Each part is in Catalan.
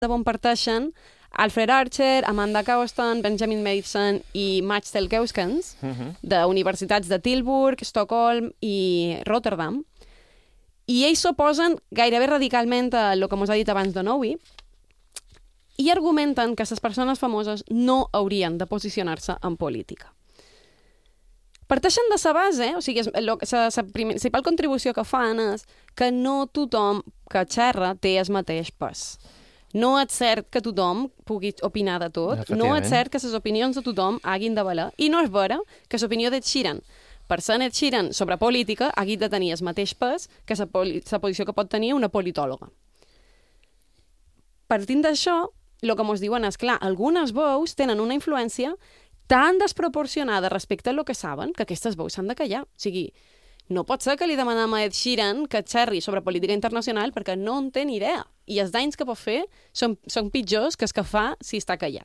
de on parteixen Alfred Archer, Amanda Cawston, Benjamin Madison i Mats Telkeuskens, de universitats de Tilburg, Estocolm i Rotterdam. I ells s'oposen gairebé radicalment a el que ens ha dit abans de Nowi i argumenten que les persones famoses no haurien de posicionar-se en política. Parteixen de la base, o sigui, la principal contribució que fan és que no tothom que xerra té el mateix pes. No és cert que tothom pugui opinar de tot, no és cert que les opinions de tothom hagin de valer, i no és vera que l'opinió d'Ed Sheeran, per ser Ed Sheeran sobre política, hagi de tenir el mateix pes que la posició que pot tenir una politòloga. Partint d'això, el que ens diuen és, clar, algunes veus tenen una influència tan desproporcionada respecte a lo que saben que aquestes veus s'han de callar. O sigui, no pot ser que li demanem a Ed Sheeran que xerri sobre política internacional perquè no en té ni idea. I els danys que pot fer són pitjors que els que fa si està callat.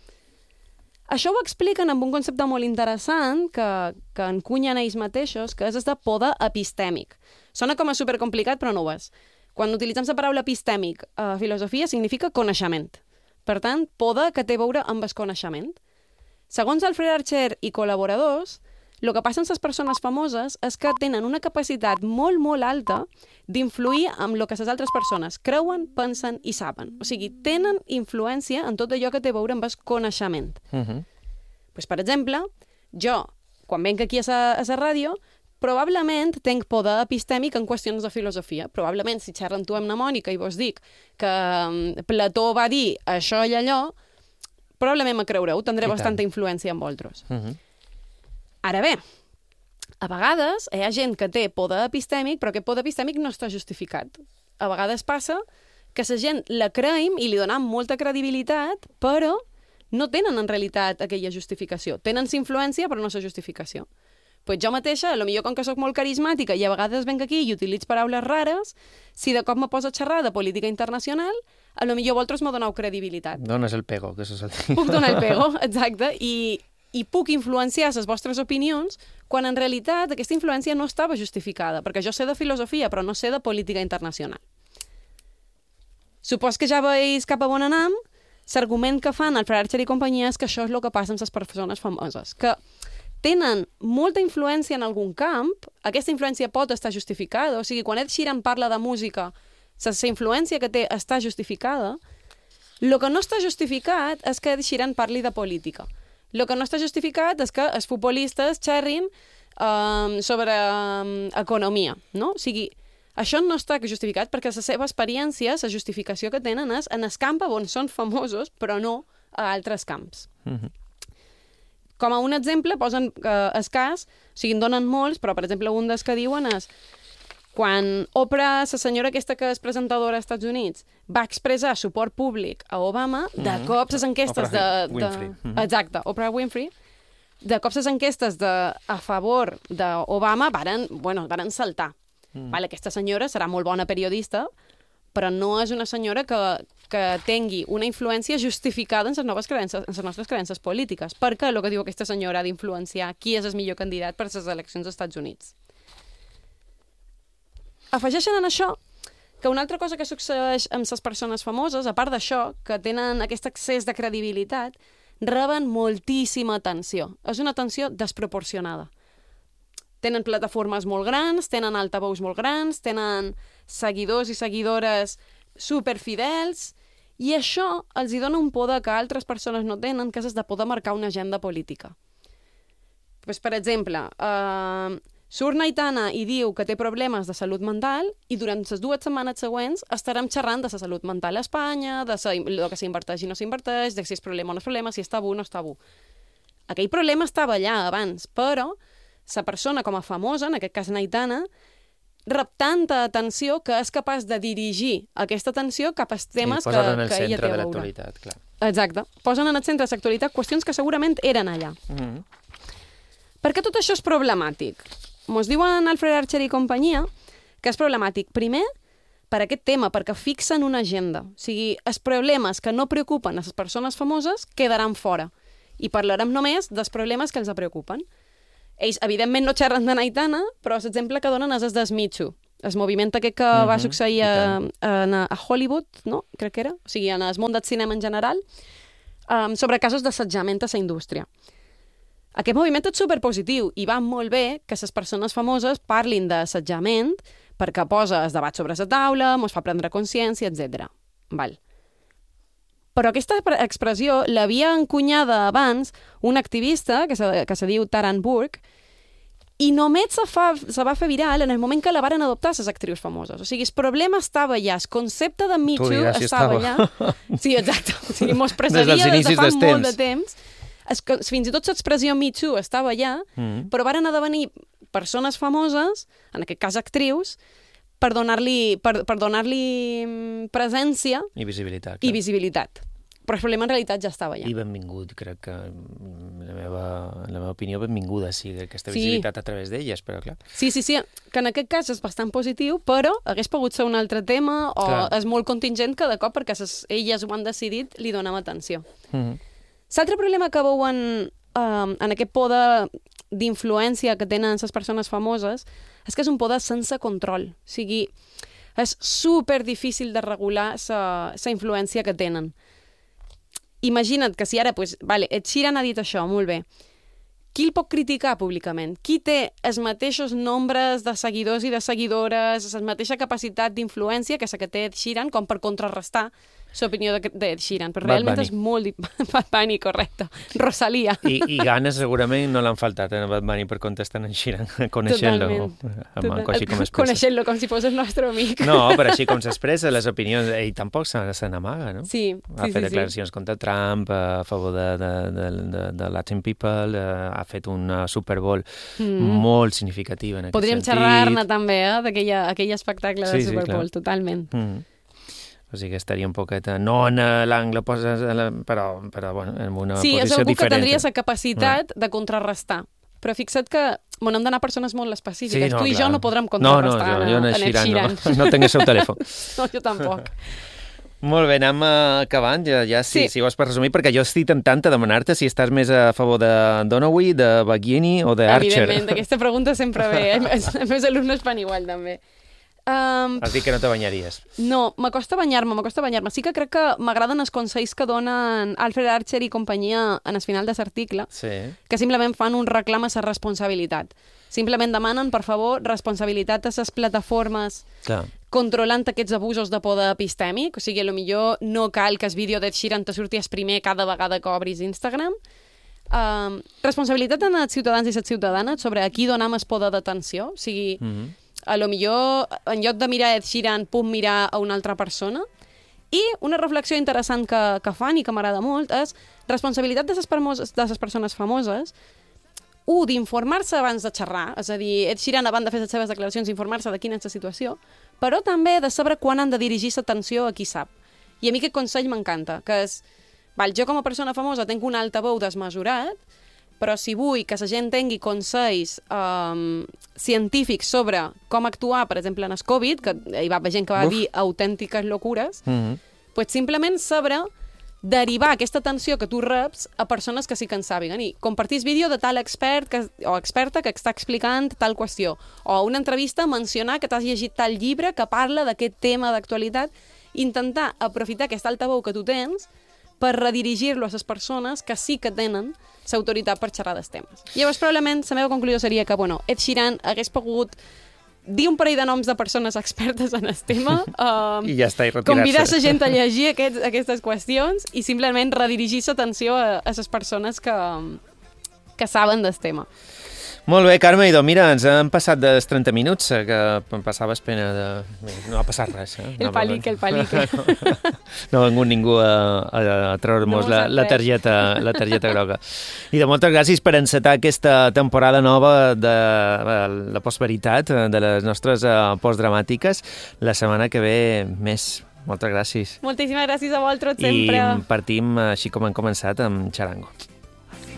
Això ho expliquen amb un concepte molt interessant que encunyen ells mateixos, que és el de poder epistèmic. Sona com a supercomplicat, però no ho és. Quan utilitzem la paraula epistèmic a filosofia significa coneixement. Per tant, poder que té a veure amb el coneixement. Segons Alfred Archer i col·laboradors, el que passa amb les persones famoses és que tenen una capacitat molt, molt alta d'influir en el que les altres persones creuen, pensen i saben. O sigui, tenen influència en tot allò que té a veure amb el coneixement. Pues, per exemple, jo, quan venc aquí a la ràdio, probablement tenc poder epistèmic en qüestions de filosofia. Probablement, si xerro amb tu, amb na Mònica, i vos dic que Plató va dir això i allò, probablement me creureu, tindré bastanta influència en vosaltres. Ara bé, a vegades hi ha gent que té poder epistèmic, però aquest poder epistèmic no està justificat. A vegades passa que la gent la creiem i li donem molta credibilitat, però no tenen en realitat aquella justificació. Tenen la influència, però no la justificació. Pues jo mateixa, potser com que sóc molt carismàtica i a vegades venc aquí i utilitzo paraules rares, si de cop me poso a xerrar de política internacional, potser vosaltres m'ho doneu credibilitat. Dones el pego, que això és el que... Puc donar el pego, exacte, i puc influenciar les vostres opinions quan en realitat aquesta influència no estava justificada, perquè jo sé de filosofia, però no sé de política internacional. Supos que ja veus cap a on anem, l'argument que fan Alfred Archer i companyia és que això és el que passa amb les persones famoses, que tenen molta influència en algun camp, aquesta influència pot estar justificada, o sigui, quan Ed Sheeran parla de música, la influència que té està justificada, el que no està justificat és que Ed Sheeran parli de política. El que no està justificat és que els futbolistes xerrin sobre economia, no? O sigui, això no està justificat perquè la seva experiència, la justificació que tenen és en el camp on són famosos, però no a altres camps. Com a un exemple, posen el cas, o sigui, en donen molts, però, per exemple, un dels que diuen és quan Oprah, la senyora aquesta que és presentadora als Estats Units, va expressar suport públic a Obama, de cop les enquestes Exacte, Oprah Winfrey. De cop les enquestes a favor d'Obama varen saltar. Aquesta senyora serà molt bona periodista, però no és una senyora que tingui una influència justificada en les nostres creences polítiques. Perquè el que diu aquesta senyora ha d'influenciar qui és el millor candidat per a les eleccions dels Estats Units. Afegeixen en això que una altra cosa que succeeix amb les persones famoses, a part d'això, que tenen aquest excés de credibilitat, reben moltíssima atenció. És una atenció desproporcionada. Tenen plataformes molt grans, tenen altaveus molt grans, tenen seguidors i seguidores superfidels, i això els dona un poder que altres persones no tenen, que és de poder marcar una agenda política. Per exemple, surt Aitana i diu que té problemes de salut mental i durant les 2 setmanes següents estarem xerrant de la salut mental a Espanya, de que s'inverteix i no s'inverteix, de si és problema o no és problema, si és tabú o no és tabú. Aquell problema estava allà abans, però la persona com a famosa, en aquest cas Aitana, rep tanta atenció que és capaç de dirigir aquesta atenció cap als temes que ella té a veure. Posen en el centre de l'actualitat, clar. Exacte. Posen en el centre de l'actualitat qüestions que segurament eren allà. Per què tot això és problemàtic? Ens diuen Alfred Archer i companyia que és problemàtic, primer, per aquest tema, perquè fixen una agenda. O sigui, els problemes que no preocupen a les persones famoses quedaran fora. I parlarem només dels problemes que els preocupen. Ells, evidentment, no xerren de Aitana, però l'exemple que donen és el de Smitxo. el moviment aquest que va succeir a Hollywood, no? Crec que era, o sigui, en el món del cinema en general, sobre casos d'assetjament a la indústria. Aquest moviment és superpositiu i va molt bé que les persones famoses parlin d'assetjament perquè posa el debat sobre la taula, ens fa prendre consciència, etc. Val. Però aquesta expressió l'havia encunyada abans un activista que se diu Taran Burke i només se va fer viral en el moment que la varen adoptar les actrius famoses. O sigui, el problema estava allà, el concepte de Me Too estava allà. Sí, exacte. O sigui, mos precedia des de fa molt de temps. Fins i tot l'expressió Me Too estava allà, però varen esdevenir persones famoses, en aquest cas actrius, per donar-li presència i visibilitat. I visibilitat. Però el problema en realitat ja estava allà. I benvingut, crec que, en la meva opinió, benvinguda sigui aquesta visibilitat a través d'elles, però clar. Sí, que en aquest cas és bastant positiu, però hagués pogut ser un altre tema o és molt contingent cada cop perquè elles ho han decidit, li donem atenció. L'altre problema que veuen en aquest poder d'influència que tenen les persones famoses és que és un poder sense control. O sigui, és super difícil de regular la influència que tenen. Imagina't que si ara, Ed Sheeran ha dit això, molt bé. Qui el pot criticar públicament? Qui té els mateixos nombres de seguidors i de seguidores, la mateixa capacitat d'influència que la que té Ed Sheeran com per contrarrestar l'opinió d'Ed Sheeran? Però realment és molt... Bad Bunny, correcte. Rosalía. I ganes segurament no l'han faltat a Bad Bunny per contestar en Sheeran, coneixent-lo. Coneixent-lo com si fos el nostre amic. No, però així com s'expressa, les opinions... Ell tampoc se n'amaga, no? Sí. Ha fet declaracions contra Trump, a favor de Latin People, ha fet una Super Bowl molt significativa en aquest sentit. Podríem xerrar-ne també, d'aquell espectacle de Super Bowl, totalment. O sigui que estaria un poquet... No en l'angle, però bueno, en una posició diferent. Sí, és algú que tindria la capacitat de contrarrestar. Però fixa't que hem d'anar a persones molt específiques. Tu i jo no podrem contrarrestar en Ed Sheeran. No tinc el seu telèfon. No, jo tampoc. Molt bé, anem acabant, ja si vols per resumir, perquè jo estic tentant a demanar-te si estàs més a favor de Donoghue, de Baghini o d'Archer. Evidentment, aquesta pregunta sempre ve. Els meus alumnes fan igual, també. Has dit que no te banyaries. No, m'acosta banyar-me. Sí que crec que m'agraden els consells que donen Alfred Archer i companyia en el final de l'article, que simplement fan un reclam a la responsabilitat. Simplement demanen, per favor, responsabilitat a les plataformes controlant aquests abusos de poder epistèmic. O sigui, potser no cal que el vídeo d'Ed Sheeran te surti primer cada vegada que obris Instagram. Responsabilitat en els ciutadans i les ciutadanes sobre a qui donem el poder d'atenció. O sigui, a lo millor, en lloc de mirar Ed Sheeran, puc mirar a una altra persona. I una reflexió interessant que fan i que m'agrada molt és responsabilitat de les persones famoses, d'informar-se abans de xerrar, és a dir, Ed Sheeran abans de fer les seves declaracions, informar-se de quina és la situació, però també de saber quan han de dirigir l'atenció a qui sap. I a mi aquest consell m'encanta, que és, jo com a persona famosa tinc un altaveu desmesurat, però si vull que la gent tingui consells científics sobre com actuar, per exemple, en el Covid, que hi va haver gent que va dir autèntiques locures, doncs simplement saber derivar aquesta atenció que tu reps a persones que sí que en sàpiguen. I compartir el vídeo de tal expert o experta que està explicant tal qüestió. O una entrevista mencionar que t'has llegit tal llibre que parla d'aquest tema d'actualitat. Intentar aprofitar aquest altaveu que tu tens per redirigir-lo a les persones que sí que tenen l'autoritat per xerrar dels temes. Llavors, probablement, la meva conclusió seria que, Ed Sheeran hagués pogut dir un parell de noms de persones expertes en el tema, i ja està, i retirar-se. Convidar la gent a llegir aquestes qüestions i simplement redirigir l'atenció a les persones que saben del tema. Molt bé, Carme, i mira, ens hem passat dels 30 minuts, que em passaves pena de... No ha passat res, El palique. No ha vingut ningú a treure-nos la targeta groga. I de moltes gràcies per encetar aquesta temporada nova de la postveritat, de les nostres postdramàtiques. La setmana que ve més. Moltes gràcies. Moltíssimes gràcies a vosaltres sempre. I partim, així com hem començat, amb Charango.